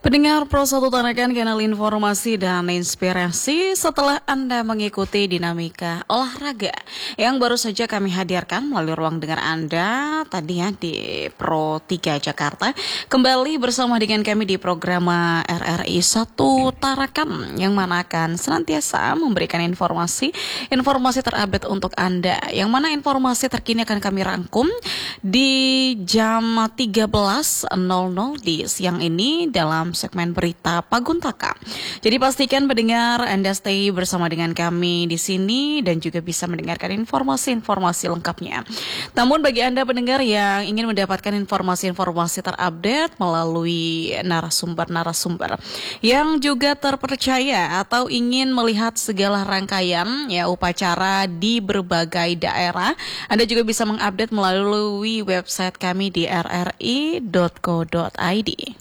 Pendengar Pro 1 Tarakan, kanal informasi dan inspirasi setelah Anda mengikuti dinamika olahraga yang baru saja kami hadirkan melalui ruang dengar Anda tadi ya di Pro 3 Jakarta. Kembali bersama dengan kami di program RRI 1 Tarakan yang mana akan senantiasa memberikan informasi terupdate untuk Anda. Yang mana informasi terkini akan kami rangkum di jam 13.00 di siang ini dalam segmen berita Paguntaka. Jadi pastikan pendengar Anda stay bersama dengan kami di sini dan juga bisa mendengarkan informasi-informasi lengkapnya. Namun bagi Anda pendengar yang ingin mendapatkan informasi-informasi terupdate melalui narasumber-narasumber yang juga terpercaya atau ingin melihat segala rangkaian ya upacara di berbagai daerah, Anda juga bisa mengupdate melalui website kami di rri.co.id.